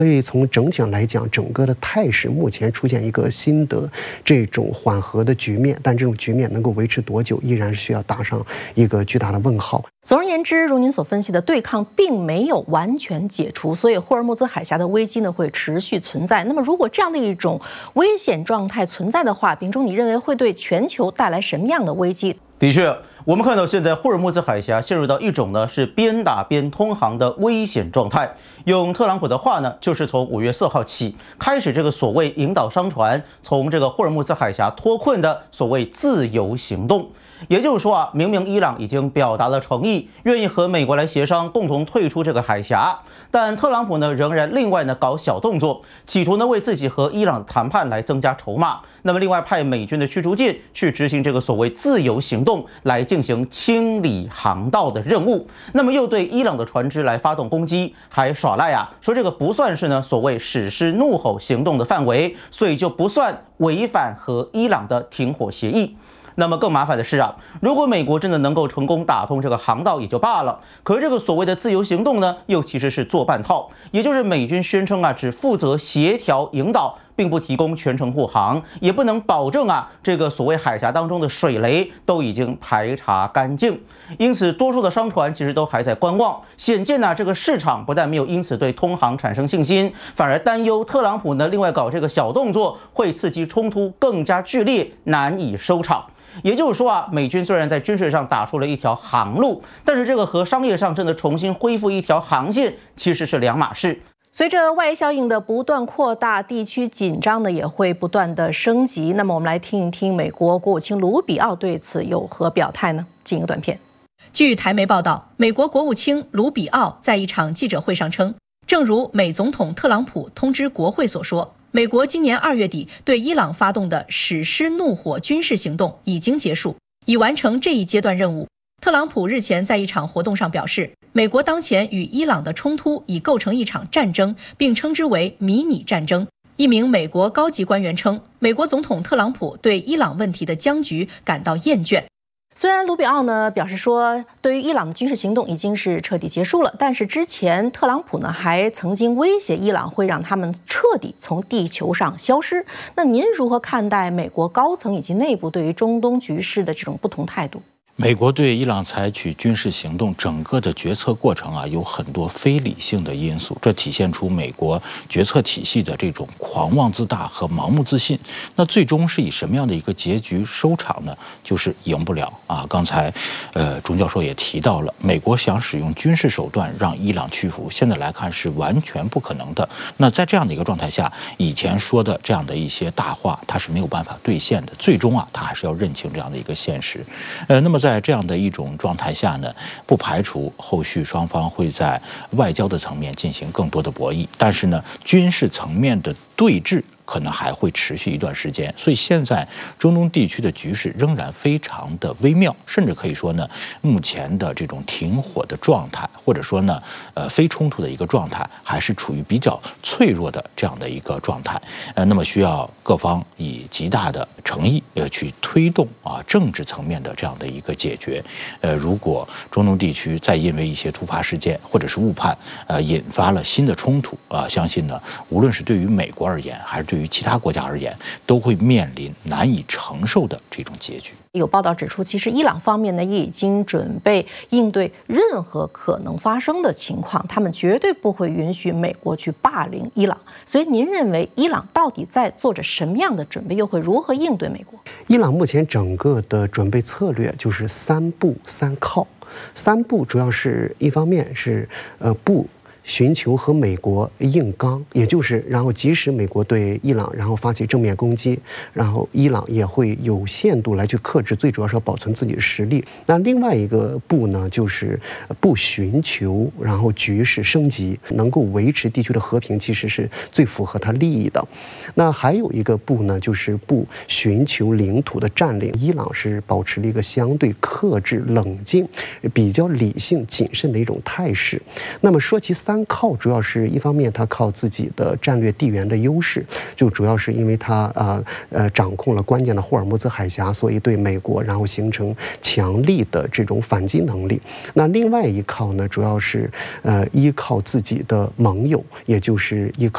所以从整体上来讲，整个的态势目前出现一个新的这种缓和的局面，但这种局面能够维持多久，依然是需要打上一个巨大的问号。 总而言之，如您所分析的，对抗并没有完全解除，所以霍尔木兹海峡的危机呢会持续存在。那么，如果这样的一种危险状态存在的话，秉忠，你认为会对全球带来什么样的危机？ 的确，我们看到现在霍尔木兹海峡陷入到一种呢是边打边通航的危险状态。用特朗普的话呢，就是从5月4号起开始这个所谓引导商船从这个霍尔木兹海峡脱困的所谓自由行动。也就是说明明伊朗已经表达了诚意，愿意和美国来协商，共同退出这个海峡，但特朗普呢仍然另外呢搞小动作，企图呢为自己和伊朗的谈判来增加筹码。那么另外派美军的驱逐舰去执行这个所谓自由行动，来进行清理航道的任务。那么又对伊朗的船只来发动攻击，还耍赖啊，说这个不算是呢所谓史诗怒吼行动的范围，所以就不算违反和伊朗的停火协议。那么更麻烦的是啊，如果美国真的能够成功打通这个航道也就罢了，可是这个所谓的自由行动呢，又其实是做半套，也就是美军宣称啊，只负责协调引导，并不提供全程护航，也不能保证啊，这个所谓海峡当中的水雷都已经排查干净。因此，多数的商船其实都还在观望。显见呢，这个市场不但没有因此对通航产生信心，反而担忧特朗普呢，另外搞这个小动作，会刺激冲突更加剧烈，难以收场。也就是说啊，美军虽然在军事上打出了一条航路，但是这个和商业上真的重新恢复一条航线，其实是两码事。 随着外溢效应的不断扩大，地区紧张呢也会不断的升级。那么我们来听一听美国国务卿卢比奥对此有何表态呢？进一个短片。 据台媒报道，美国国务卿卢比奥在一场记者会上称，正如美总统特朗普通知国会所说，美国今年2月底对伊朗发动的史诗怒火军事行动已经结束，已完成这一阶段任务。特朗普日前在一场活动上表示，美国当前与伊朗的冲突已构成一场战争，并称之为迷你战争。一名美国高级官员称，美国总统特朗普对伊朗问题的僵局感到厌倦。 虽然卢比奥呢表示说，对于伊朗的军事行动已经是彻底结束了，但是之前特朗普呢还曾经威胁伊朗会让他们彻底从地球上消失。那您如何看待美国高层以及内部对于中东局势的这种不同态度？ 美国对伊朗采取军事行动，整个的决策过程啊，有很多非理性的因素，这体现出美国决策体系的这种狂妄自大和盲目自信。那最终是以什么样的一个结局收场呢？就是赢不了啊！刚才，钟教授也提到了，美国想使用军事手段让伊朗屈服，现在来看是完全不可能的。那在这样的一个状态下，以前说的这样的一些大话，它是没有办法兑现的。最终啊，他还是要认清这样的一个现实。那么在这样的一种状态下呢，不排除后续双方会在外交的层面进行更多的博弈，但是呢，军事层面的对峙可能还会持续一段时间，所以现在中东地区的局势仍然非常的微妙，甚至可以说呢，目前的这种停火的状态，或者说呢，非冲突的一个状态，还是处于比较脆弱的这样的一个状态。那么需要各方以极大的诚意去推动啊政治层面的这样的一个解决。如果中东地区再因为一些突发事件或者是误判，引发了新的冲突相信呢，无论是对于美国而言，还是对于其他国家而言，都会面临难以承受的这种结局。 有报道指出，其实伊朗方面呢也已经准备应对任何可能发生的情况，他们绝对不会允许美国去霸凌伊朗。所以您认为伊朗到底在做着什么样的准备，又会如何应对美国？ 伊朗目前整个的准备策略就是3步3靠。3步主要是一方面是不寻求和美国硬刚，也就是然后即使美国对伊朗然后发起正面攻击，然后伊朗也会有限度来去克制，最主要是要保存自己的实力。那另外一个步呢，就是不寻求然后局势升级，能够维持地区的和平，其实是最符合他利益的。那还有一个步呢，就是不寻求领土的占领。伊朗是保持了一个相对克制、冷静、比较理性、谨慎的一种态势。那么说起3靠，主要是一方面，它靠自己的战略地缘的优势，就主要是因为它掌控了关键的霍尔木兹海峡，所以对美国然后形成强力的这种反击能力。那另外一靠呢，主要是依靠自己的盟友，也就是依靠